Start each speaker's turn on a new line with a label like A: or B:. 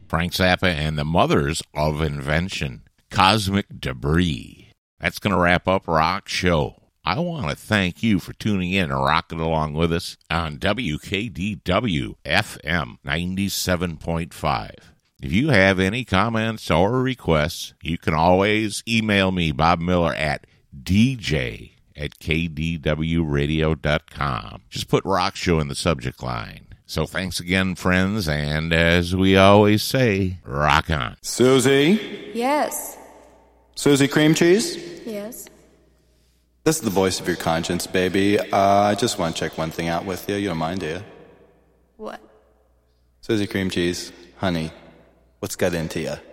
A: Frank Zappa and the Mothers of Invention, Cosmic Debris. That's going to wrap up Rock Show. I want to thank you for tuning in and rocking along with us on WKDW FM 97.5. If you have any comments or requests, you can always email me, Bob Miller, at dj@kdwradio.com. Just put Rock Show in the subject line. So thanks again, friends, and as we always say, rock on.
B: Susie?
C: Yes.
B: Susie Cream Cheese?
C: Yes.
B: This is the voice of your conscience, baby. I just want to check one thing out with you. You don't mind, do you?
C: What?
B: Susie Cream Cheese, honey, what's got into you?